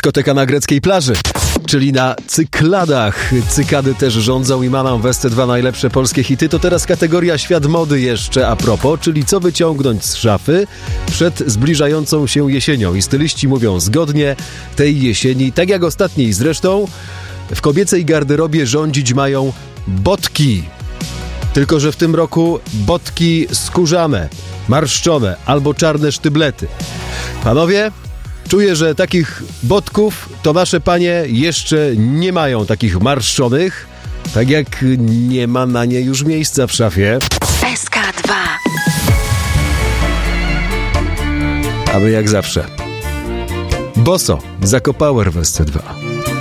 Dyskoteka na greckiej plaży, czyli na Cykladach. Cykady też rządzą i mam w SC2 najlepsze polskie hity. To teraz kategoria świat mody jeszcze a propos, czyli co wyciągnąć z szafy przed zbliżającą się jesienią. I styliści mówią zgodnie tej jesieni, tak jak ostatniej zresztą, w kobiecej garderobie rządzić mają botki. Tylko że w tym roku botki skórzane, marszczone albo czarne sztyblety. Panowie, czuję, że takich botków to nasze panie jeszcze nie mają, takich marszczonych, tak jak nie ma na nie już miejsca w szafie. SK2. Aby jak zawsze. Boso, Zakopower w SC2.